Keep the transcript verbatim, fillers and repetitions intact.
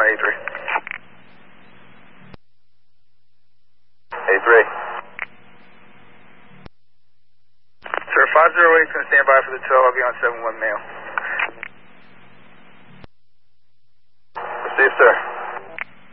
A three. A three. Sir, five zero eight is going to stand by for the tow. I'll be on seven one mail. Receive, sir.